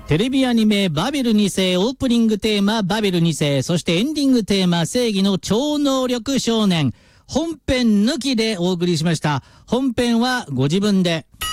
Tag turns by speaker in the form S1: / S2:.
S1: テレビアニメバビル2世オープニングテーマバビル2世、そしてエンディングテーマ正義の超能力少年、本編抜きでお送りしました。本編はご自分で。